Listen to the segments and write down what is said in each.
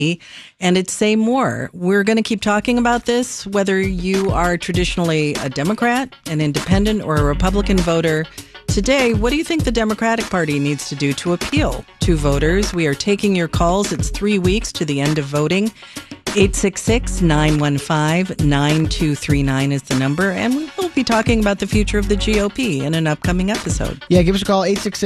and it's Say More. We're going to keep talking about this, whether you are traditionally a Democrat, an independent, or a Republican voter. Today, what do you think the Democratic Party needs to do to appeal to voters? We are taking your calls. It's 3 weeks to the end of voting. 866-915-9239 is the number, and we will be talking about the future of the GOP in an upcoming episode. Yeah, give us a call,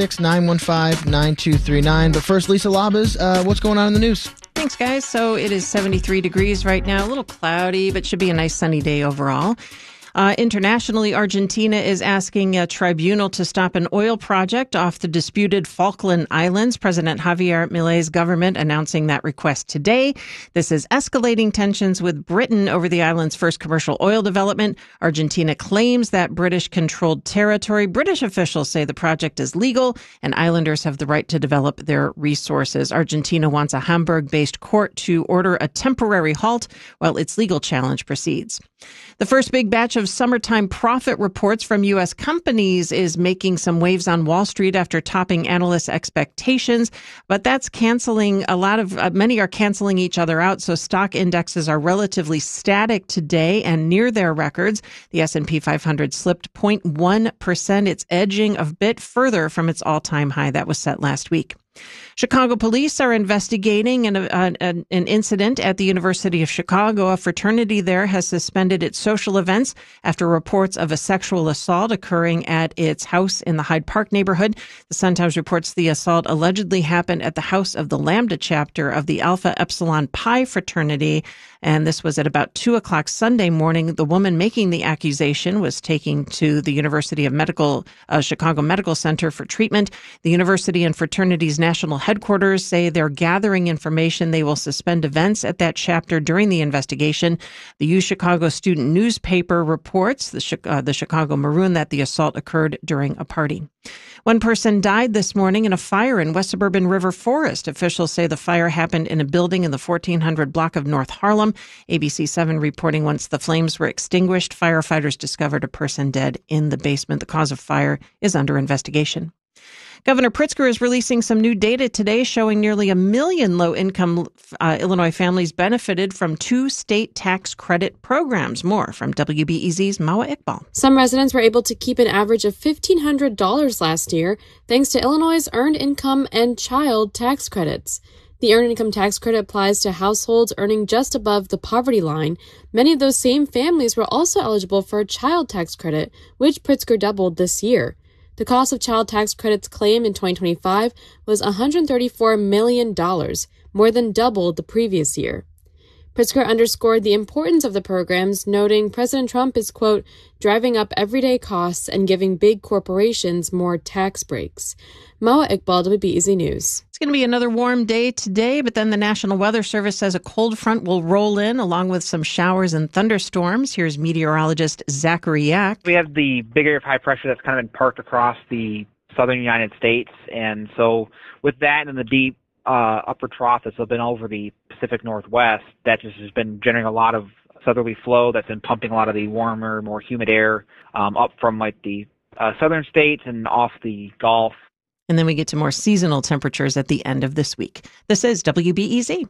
866-915-9239. But first, Lisa Labas, what's going on in the news? Thanks, guys. So it is 73 degrees right now, a little cloudy, but should be a nice sunny day overall. Internationally, Argentina is asking a tribunal to stop an oil project off the disputed Falkland Islands. President Javier Milei's government announcing that request today. This is escalating tensions with Britain over the island's first commercial oil development. Argentina claims that British-controlled territory. British officials say the project is legal and islanders have the right to develop their resources. Argentina wants a Hamburg-based court to order a temporary halt while its legal challenge proceeds. The first big batch of summertime profit reports from U.S. companies is making some waves on Wall Street after topping analysts' expectations, but that's canceling many are canceling each other out. So stock indexes are relatively static today and near their records. The S&P 500 slipped 0.1%. It's edging a bit further from its all-time high that was set last week. Chicago police are investigating an incident at the University of Chicago. A fraternity there has suspended its social events after reports of a sexual assault occurring at its house in the Hyde Park neighborhood. The Sun-Times reports the assault allegedly happened at the house of the Lambda chapter of the Alpha Epsilon Pi fraternity, and this was at about 2 o'clock Sunday morning. The woman making the accusation was taken to the University of Chicago Medical Center for treatment. The university and fraternity's national headquarters say they're gathering information. They will suspend events at that chapter during the investigation. The UChicago student newspaper reports, the Chicago Maroon, that the assault occurred during a party. One person died this morning in a fire in West Suburban River Forest. Officials say the fire happened in a building in the 1400 block of North Harlem. ABC 7 reporting once the flames were extinguished, firefighters discovered a person dead in the basement. The cause of fire is under investigation. Governor Pritzker is releasing some new data today showing nearly 1 million low-income Illinois families benefited from 2 state tax credit programs. More from WBEZ's Mawa Iqbal. Some residents were able to keep an average of $1,500 last year thanks to Illinois' Earned Income and Child Tax Credits. The Earned Income Tax Credit applies to households earning just above the poverty line. Many of those same families were also eligible for a child tax credit, which Pritzker doubled this year. The cost of child tax credits claimed in 2025 was $134 million, more than double the previous year. Pritzker underscored the importance of the programs, noting President Trump is, quote, driving up everyday costs and giving big corporations more tax breaks. Mawa Iqbal, WBEZ News. It's going to be another warm day today, but then the National Weather Service says a cold front will roll in along with some showers and thunderstorms. Here's meteorologist Zachary Yak. We have the big area of high pressure that's kind of been parked across the southern United States. And so with that and the deep upper trough that's been over the Pacific Northwest, that just has been generating a lot of southerly flow that's been pumping a lot of the warmer, more humid air up from like the southern states and off the Gulf. And then we get to more seasonal temperatures at the end of this week. This is WBEZ.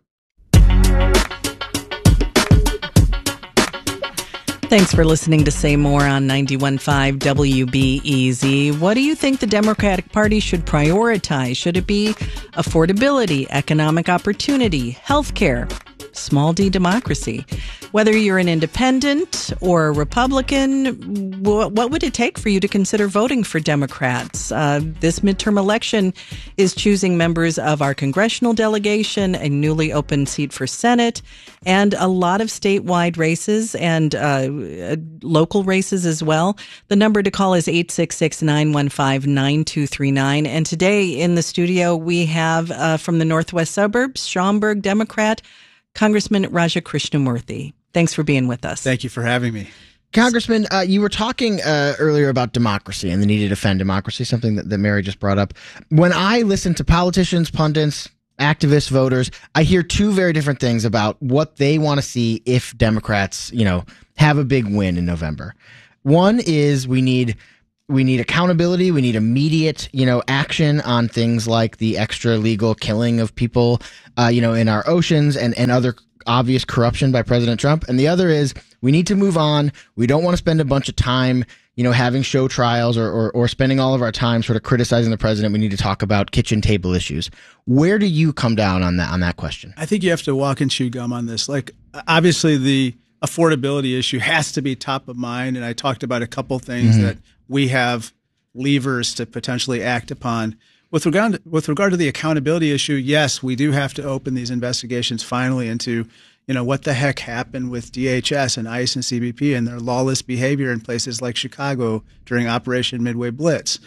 Thanks for listening to Say More on 91.5 WBEZ. What do you think the Democratic Party should prioritize? Should it be affordability, economic opportunity, healthcare, small d democracy? Whether you're an independent or a Republican, what would it take for you to consider voting for Democrats? This midterm election is choosing members of our congressional delegation, a newly opened seat for Senate, and a lot of statewide races and local races as well. The number to call is 866-915-9239. And today in the studio, we have from the Northwest Suburbs, Schaumburg Democrat, Congressman Raja Krishnamurthy. Thanks for being with us. Thank you for having me. Congressman, you were talking earlier about democracy and the need to defend democracy, something that Mary just brought up. When I listen to politicians, pundits, activists, voters, I hear two very different things about what they want to see if Democrats, have a big win in November. One is we need we need accountability. We need immediate, action on things like the extra legal killing of people, in our oceans and other obvious corruption by President Trump. And the other is we need to move on. We don't want to spend a bunch of time, having show trials or spending all of our time sort of criticizing the president. We need to talk about kitchen table issues. Where do you come down on that question? I think you have to walk and chew gum on this. Like, obviously the affordability issue has to be top of mind. And I talked about a couple things that we have levers to potentially act upon. With regard to the accountability issue, yes, we do have to open these investigations finally into, what the heck happened with DHS and ICE and CBP and their lawless behavior in places like Chicago during Operation Midway Blitz.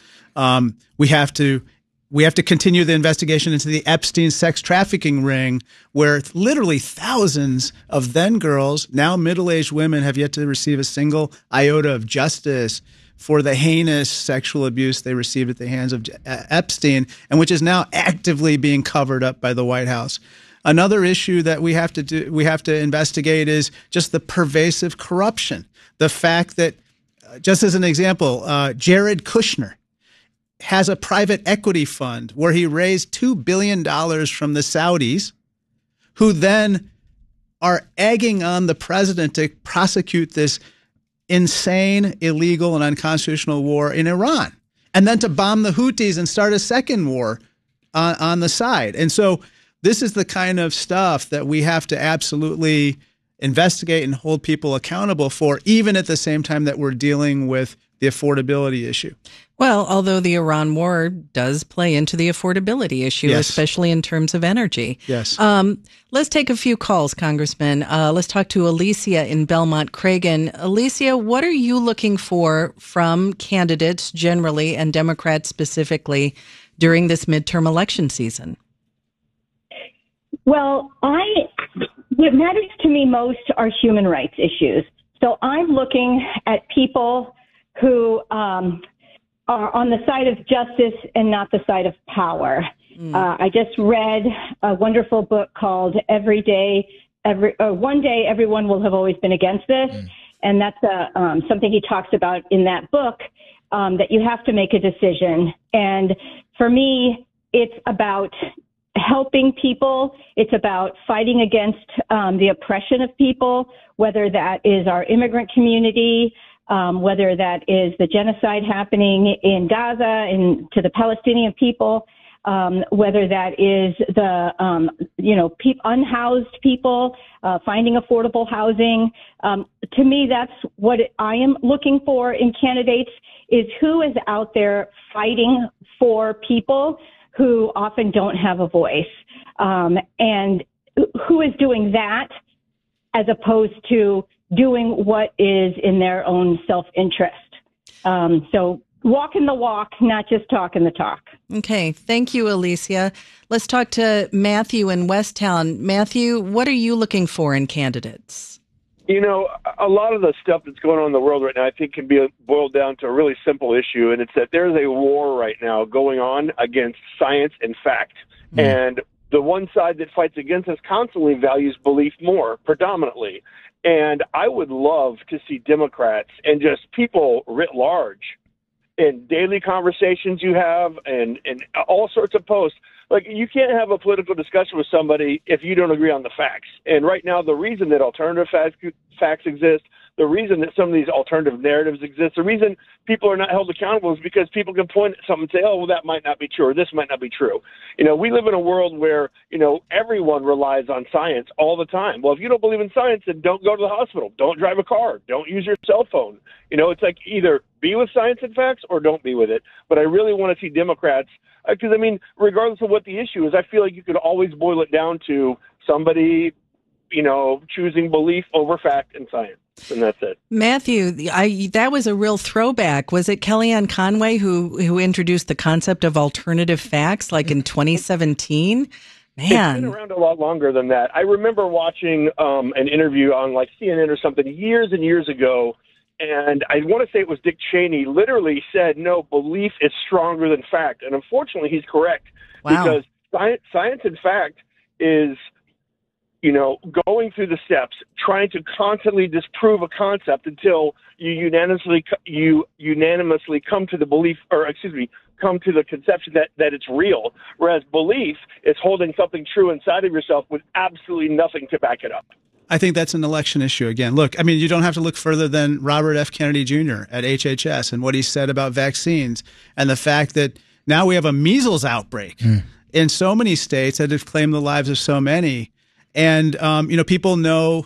We have to continue the investigation into the Epstein sex trafficking ring, where literally thousands of then girls, now middle-aged women, have yet to receive a single iota of justice for the heinous sexual abuse they received at the hands of Epstein, and which is now actively being covered up by the White House. Another issue that we have to investigate is just the pervasive corruption. The fact that, just as an example, Jared Kushner has a private equity fund where he raised $2 billion from the Saudis, who then are egging on the president to prosecute this insane, illegal, and unconstitutional war in Iran, and then to bomb the Houthis and start a second war on the side. And so this is the kind of stuff that we have to absolutely investigate and hold people accountable for, even at the same time that we're dealing with the affordability issue. Well, although the Iran war does play into the affordability issue, yes, especially in terms of energy. Yes. Let's take a few calls, Congressman. Let's talk to Alicia in Belmont Cragen. Alicia, what are you looking for from candidates generally and Democrats specifically during this midterm election season? Well, what matters to me most are human rights issues. So I'm looking at people who are on the side of justice and not the side of power. I just read a wonderful book called One Day Everyone Will Have Always Been Against This. And that's something he talks about in that book, that you have to make a decision. And for me, it's about helping people. It's about fighting against the oppression of people, whether that is our immigrant community, whether that is the genocide happening in Gaza and to the Palestinian people, whether that is the, unhoused people, finding affordable housing. To me, that's what I am looking for in candidates, is who is out there fighting for people who often don't have a voice, and who is doing that as opposed to doing what is in their own self-interest. So walking the walk, not just talking the talk. Okay. Thank you, Alicia. Let's talk to Matthew in Westtown. Matthew, what are you looking for in candidates? A lot of the stuff that's going on in the world right now, I think, can be boiled down to a really simple issue, and it's that there's a war right now going on against science and fact. And the one side that fights against us constantly values belief more, predominantly. And I would love to see Democrats and just people writ large in daily conversations you have and all sorts of posts. Like, you can't have a political discussion with somebody if you don't agree on the facts. And right now, the reason that alternative facts exist, the reason that some of these alternative narratives exist, the reason people are not held accountable is because people can point at something and say, oh, well, that might not be true, or this might not be true. We live in a world where, everyone relies on science all the time. Well, if you don't believe in science, then don't go to the hospital. Don't drive a car. Don't use your cell phone. It's like either be with science and facts or don't be with it. But I really want to see Democrats, because, regardless of what the issue is, I feel like you could always boil it down to somebody, choosing belief over fact and science. And that's it. Matthew, that was a real throwback. Was it Kellyanne Conway who introduced the concept of alternative facts, like in 2017? Man. It's been around a lot longer than that. I remember watching an interview on like CNN or something years and years ago, and I want to say it was Dick Cheney literally said, no, belief is stronger than fact. And unfortunately, he's correct. Wow. Because science and fact is going through the steps, trying to constantly disprove a concept until you unanimously come to the belief, come to the conception that it's real. Whereas belief is holding something true inside of yourself with absolutely nothing to back it up. I think that's an election issue again. Look, I mean, you don't have to look further than Robert F. Kennedy Jr. at HHS and what he said about vaccines and the fact that now we have a measles outbreak in so many states that have claimed the lives of so many. And, people know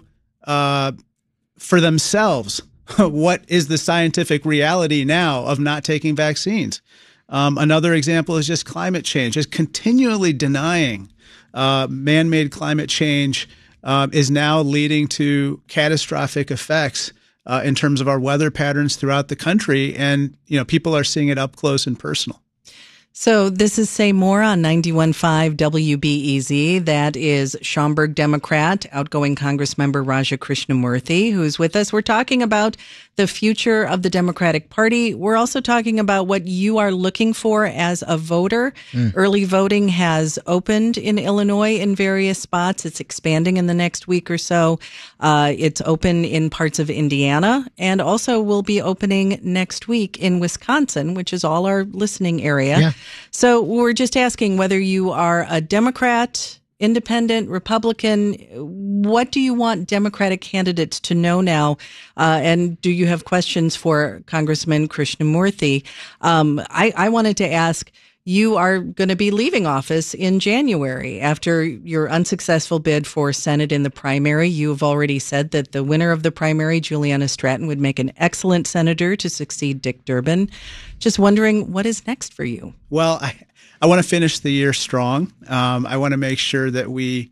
for themselves what is the scientific reality now of not taking vaccines. Another example is just climate change, just continually denying man-made climate change is now leading to catastrophic effects in terms of our weather patterns throughout the country. And, people are seeing it up close and personal. So this is Say More on 91.5 WBEZ. That is Schaumburg Democrat, outgoing Congressmember Raja Krishnamurthy, who's with us. We're talking about the future of the Democratic Party. We're also talking about what you are looking for as a voter. Early voting has opened in Illinois in various spots. It's expanding in the next week or so. It's open in parts of Indiana and also will be opening next week in Wisconsin, which is all our listening area. Yeah. So we're just asking whether you are a Democrat, Independent, Republican. What do you want Democratic candidates to know now? And do you have questions for Congressman Krishnamurthy? I wanted to ask, you are going to be leaving office in January after your unsuccessful bid for Senate in the primary. You have already said that the winner of the primary, Juliana Stratton, would make an excellent senator to succeed Dick Durbin. Just wondering, what is next for you? Well, I want to finish the year strong. I want to make sure that we,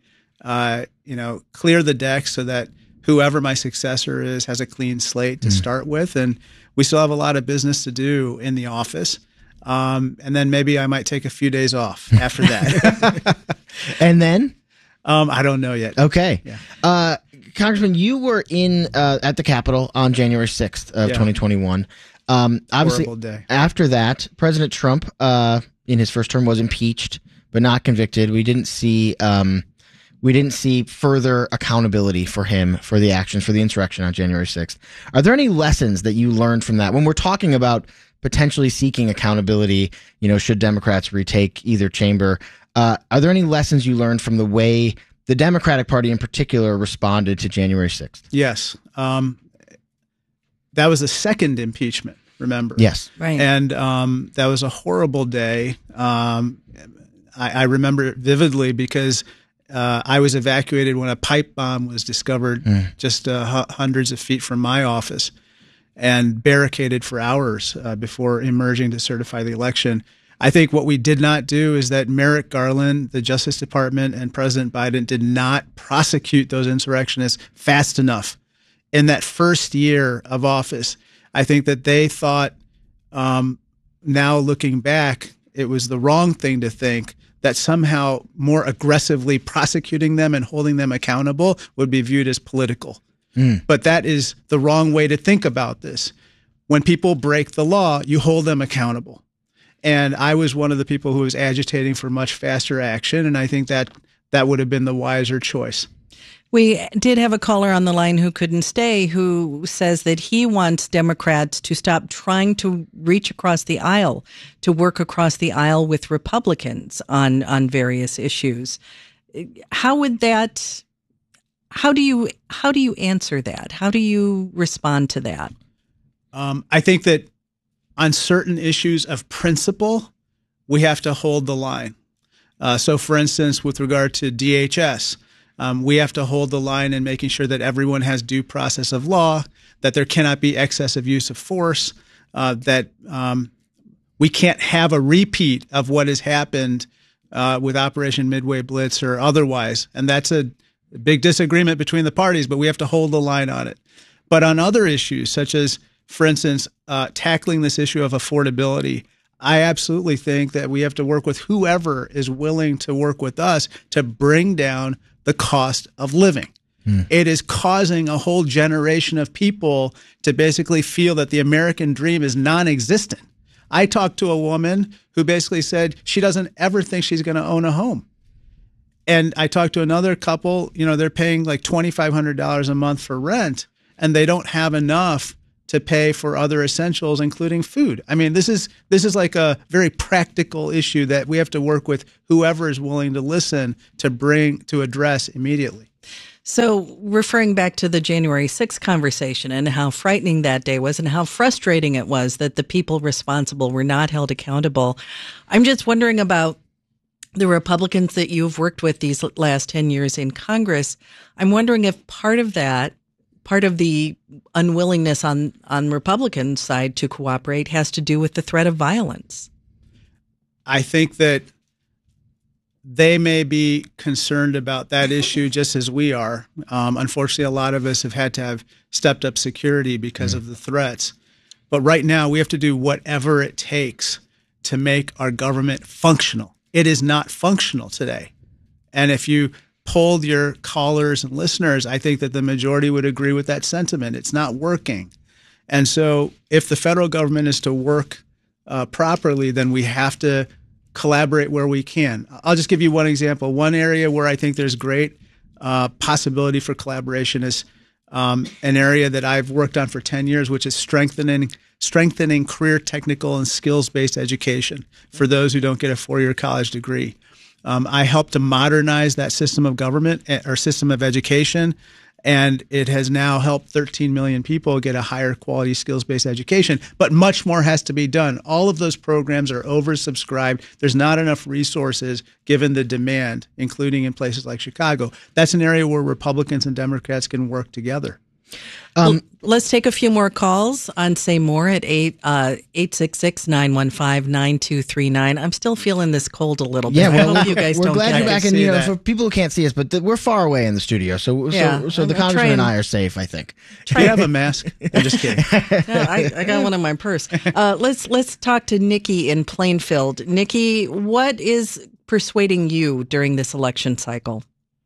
clear the deck so that whoever my successor is has a clean slate to start with. And we still have a lot of business to do in the office. And then maybe I might take a few days off after that. And then? I don't know yet. Okay. Yeah. Congressman, you were at the Capitol on January 6th of 2021. Obviously, horrible day. After that, President Trump, in his first term, was impeached but not convicted. We didn't see further accountability for him for the actions for the insurrection on January 6th. Are there any lessons that you learned from that when we're talking about potentially seeking accountability? Should Democrats retake either chamber? Are there any lessons you learned from the way the Democratic Party in particular responded to January 6th? Yes. That was the second impeachment, remember? Yes. Right. And that was a horrible day. I remember it vividly because I was evacuated when a pipe bomb was discovered just hundreds of feet from my office and barricaded for hours before emerging to certify the election. I think what we did not do is that Merrick Garland, the Justice Department, and President Biden did not prosecute those insurrectionists fast enough in that first year of office. I think that they thought, now looking back, it was the wrong thing to think that somehow more aggressively prosecuting them and holding them accountable would be viewed as political. But that is the wrong way to think about this. When people break the law, you hold them accountable. And I was one of the people who was agitating for much faster action, and I think that would have been the wiser choice. We did have a caller on the line who couldn't stay, who says that he wants Democrats to stop trying to reach across the aisle, to work across the aisle with Republicans on various issues. How do you answer that? How do you respond to that? I think that on certain issues of principle, we have to hold the line. So, for instance, with regard to DHS, we have to hold the line in making sure that everyone has due process of law, that there cannot be excessive use of force, that we can't have a repeat of what has happened with Operation Midway Blitz or otherwise. And that's a big disagreement between the parties, but we have to hold the line on it. But on other issues, such as, for instance, tackling this issue of affordability, I absolutely think that we have to work with whoever is willing to work with us to bring down the cost of living. It is causing a whole generation of people to basically feel that the American dream is non-existent. I talked to a woman who basically said she doesn't ever think she's going to own a home. And I talked to another couple, they're paying like $2,500 a month for rent, and they don't have enough to pay for other essentials, including food. I mean, this is like a very practical issue that we have to work with whoever is willing to listen to address immediately. So referring back to the January 6th conversation and how frightening that day was and how frustrating it was that the people responsible were not held accountable, I'm just wondering about the Republicans that you've worked with these last 10 years in Congress. I'm wondering if part of the unwillingness on Republican side to cooperate has to do with the threat of violence. I think that they may be concerned about that issue just as we are. Unfortunately, a lot of us have had to have stepped up security because of the threats. But right now, we have to do whatever it takes to make our government functional. It is not functional today. And if you polled your callers and listeners, I think that the majority would agree with that sentiment. It's not working. And so if the federal government is to work properly, then we have to collaborate where we can. I'll just give you one example. One area where I think there's great possibility for collaboration is an area that I've worked on for 10 years, which is strengthening career technical and skills-based education for those who don't get a four-year college degree. I helped to modernize that system of government or system of education, and it has now helped 13 million people get a higher quality skills-based education. But much more has to be done. All of those programs are oversubscribed. There's not enough resources given the demand, including in places like Chicago. That's an area where Republicans and Democrats can work together. Let's take a few more calls on Say More at 866-915-9239. I'm still feeling this cold a little bit. Yeah, well, I hope you guys we're don't glad get you're it. back. And for people who can't see us, but we're far away in the studio, so the congressman and I are safe, I think. Do you have a mask? I'm just kidding. No, I got one in my purse. Let's talk to Nikki in Plainfield. Nikki, what is persuading you during this election cycle?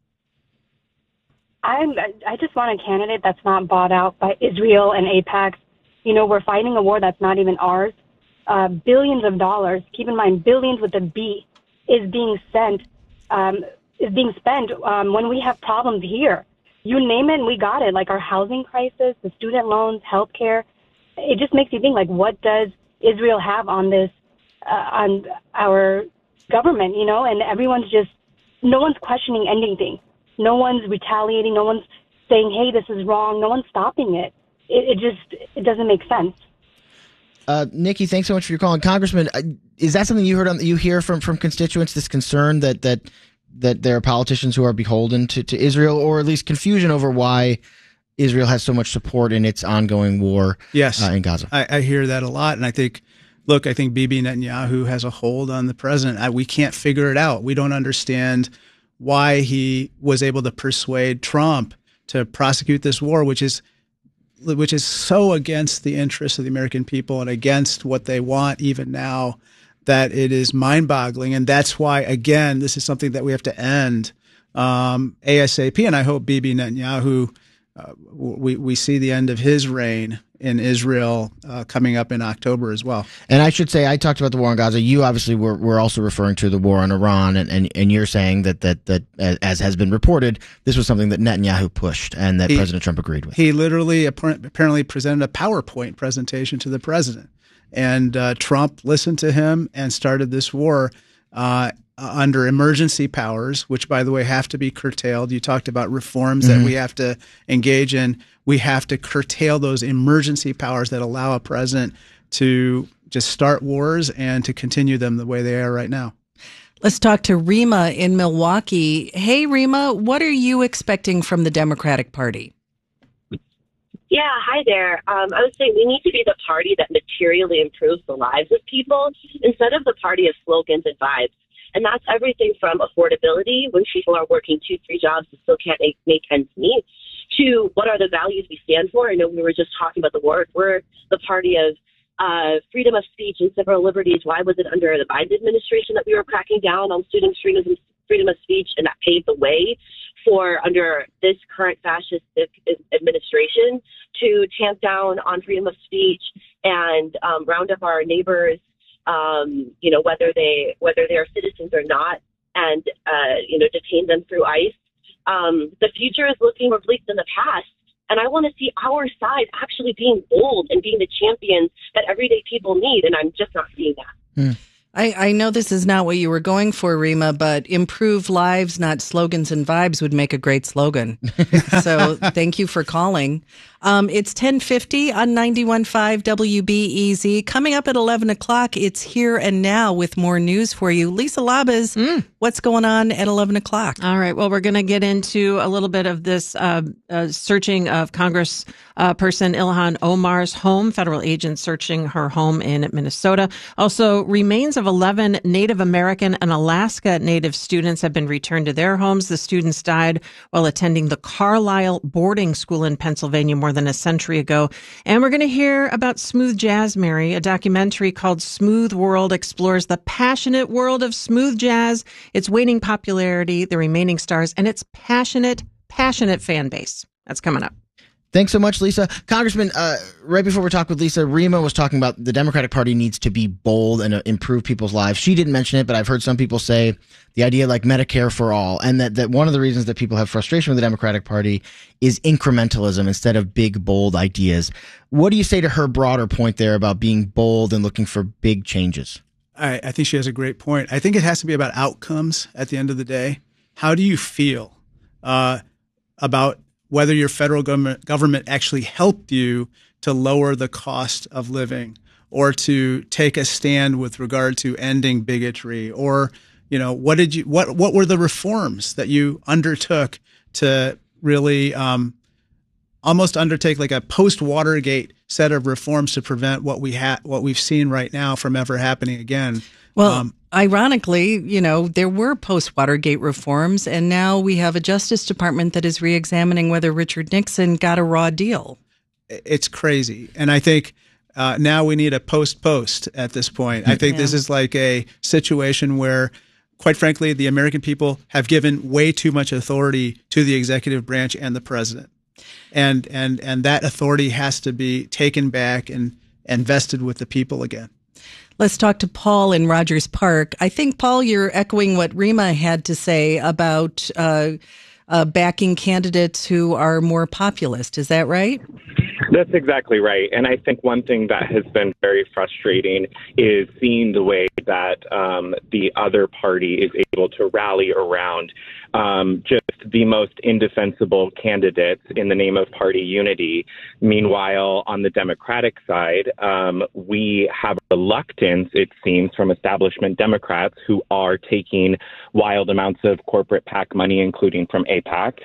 I just want a candidate that's not bought out by Israel and AIPAC. We're fighting a war that's not even ours. Billions of dollars, keep in mind, billions with a B, is being spent when we have problems here. You name it, and we got it, like our housing crisis, the student loans, healthcare. It just makes you think, like, what does Israel have on this, on our government, and no one's questioning anything. No one's retaliating. No one's saying, hey, this is wrong. No one's stopping it. It doesn't make sense. Nikki, thanks so much for your call. And Congressman, is that something you hear from constituents, this concern that there are politicians who are beholden to Israel, or at least confusion over why Israel has so much support in its ongoing war in Gaza? I hear that a lot. And I think Bibi Netanyahu has a hold on the president. We can't figure it out. We don't understand why he was able to persuade Trump to prosecute this war, which is so against the interests of the American people and against what they want even now, that it is mind-boggling. And that's why, again, this is something that we have to end ASAP. And I hope Bibi Netanyahu, we see the end of his reign in Israel coming up in October as well. And I should say, I talked about the war in Gaza. You obviously were also referring to the war in Iran, and you're saying that as has been reported, this was something that Netanyahu pushed and that President Trump agreed with. He literally apparently presented a PowerPoint presentation to the president, and Trump listened to him and started this war under emergency powers, which, by the way, have to be curtailed. You talked about reforms that we have to engage in. We have to curtail those emergency powers that allow a president to just start wars and to continue them the way they are right now. Let's talk to Rima in Milwaukee. Hey, Rima, what are you expecting from the Democratic Party? Yeah, hi there. I would say we need to be the party that materially improves the lives of people instead of the party of slogans and vibes. And that's everything from affordability, when people are working 2-3 jobs and still can't make ends meet, to what are the values we stand for. I know we were just talking about the war. We're the party of freedom of speech and civil liberties. Why was it under the Biden administration that we were cracking down on students' freedom of speech, and that paved the way for, under this current fascistic administration, to tamp down on freedom of speech and round up our neighbors, whether they're citizens or not, and, detain them through ICE. The future is looking more bleak than the past. And I want to see our side actually being bold and being the champions that everyday people need. And I'm just not seeing that. I know this is not what you were going for, Rima, but improve lives, not slogans and vibes would make a great slogan. So thank you for calling. It's 10:50 on 91.5 WBEZ. Coming up at 11 o'clock, it's Here and Now with more news for you. Lisa Labas, what's going on at 11 o'clock? All right. Well, we're going to get into a little bit of this searching of Congress person Ilhan Omar's home, federal agents searching her home in Minnesota. Also, remains of 11 Native American and Alaska Native students have been returned to their homes. The students died while attending the Carlisle boarding school in Pennsylvania more than a century ago. And we're going to hear about smooth jazz, Mary. A documentary called Smooth World explores the passionate world of smooth jazz, its waning popularity, the remaining stars, and its passionate fan base. That's coming up. Thanks so much, Lisa. Congressman, right before we talk with Lisa, Rima was talking about the Democratic Party needs to be bold and improve people's lives. She didn't mention it, but I've heard some people say the idea like Medicare for all, and that one of the reasons that people have frustration with the Democratic Party is incrementalism instead of big, bold ideas. What do you say to her broader point there about being bold and looking for big changes? I think she has a great point. I think it has to be about outcomes at the end of the day. How do you feel about whether your federal government actually helped you to lower the cost of living or to take a stand with regard to ending bigotry, or, what were the reforms that you undertook to really almost undertake like a post-Watergate set of reforms to prevent what we've seen right now from ever happening again? Well, ironically, there were post-Watergate reforms, and now we have a Justice Department that is reexamining whether Richard Nixon got a raw deal. It's crazy. And I think now we need a post at this point. I think this is like a situation where, quite frankly, the American people have given way too much authority to the executive branch and the president. And that authority has to be taken back and vested with the people again. Let's talk to Paul in Rogers Park. I think, Paul, you're echoing what Rima had to say about backing candidates who are more populist. Is that right? That's exactly right. And I think one thing that has been very frustrating is seeing the way that the other party is able to rally around just the most indefensible candidates in the name of party unity. Meanwhile, on the Democratic side, we have reluctance, it seems, from establishment Democrats who are taking wild amounts of corporate PAC money, including from AIPAC,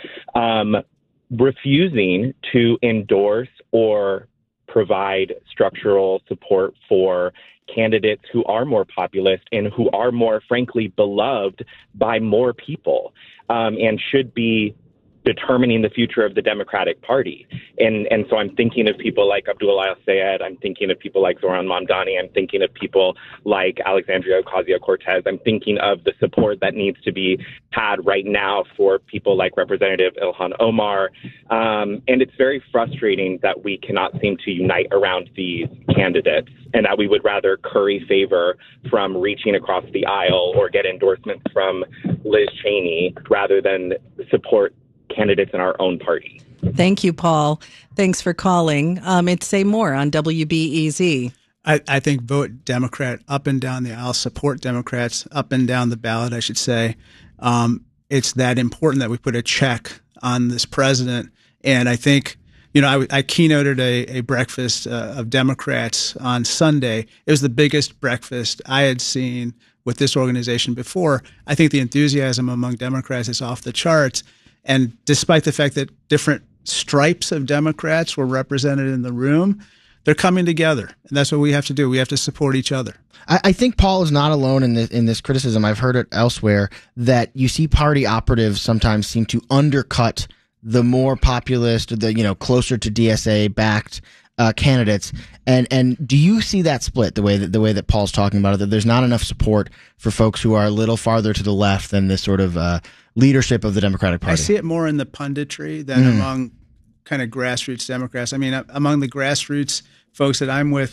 refusing to endorse or provide structural support for candidates who are more populist and who are more, frankly, beloved by more people, and should be determining the future of the Democratic Party. And so I'm thinking of people like Abdullah al-Sayed. I'm thinking of people like Zoran Mamdani. I'm thinking of people like Alexandria Ocasio-Cortez. I'm thinking of the support that needs to be had right now for people like Representative Ilhan Omar. And it's very frustrating that we cannot seem to unite around these candidates, and that we would rather curry favor from reaching across the aisle or get endorsements from Liz Cheney rather than support candidates in our own party. Thank you, Paul. Thanks for calling. It's Say More on WBEZ. I think vote Democrat up and down the aisle, support Democrats up and down the ballot, I should say. It's that important that we put a check on this president. And I think, I keynoted a breakfast of Democrats on Sunday. It was the biggest breakfast I had seen with this organization before. I think the enthusiasm among Democrats is off the charts. And despite the fact that different stripes of Democrats were represented in the room, they're coming together. And that's what we have to do. We have to support each other. I think Paul is not alone in this criticism. I've heard it elsewhere that you see party operatives sometimes seem to undercut the more populist, closer to DSA backed candidates. And do you see that split the way that Paul's talking about it, that there's not enough support for folks who are a little farther to the left than this sort of leadership of the Democratic Party? I see it more in the punditry than among kind of grassroots Democrats. I mean, among the grassroots folks that I'm with,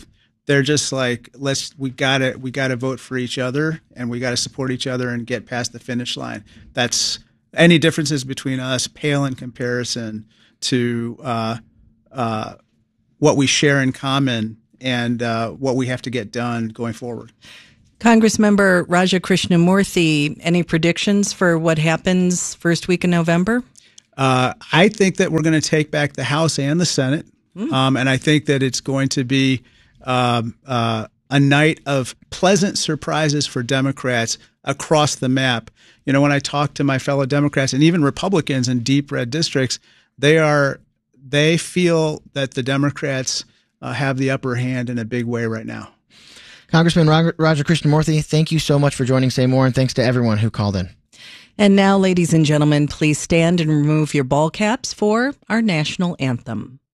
they're just like, we gotta vote for each other, and we gotta support each other and get past the finish line. That's any differences between us pale in comparison to what we share in common and what we have to get done going forward. Congressmember Raja Krishnamurthy, any predictions for what happens first week in November? I think that we're going to take back the House and the Senate, and I think that it's going to be a night of pleasant surprises for Democrats across the map. You know, when I talk to my fellow Democrats and even Republicans in deep red districts, they feel that the Democrats have the upper hand in a big way right now. Congressman Raja Krishnamurthy, thank you so much for joining Say More, and thanks to everyone who called in. And now, ladies and gentlemen, please stand and remove your ball caps for our national anthem.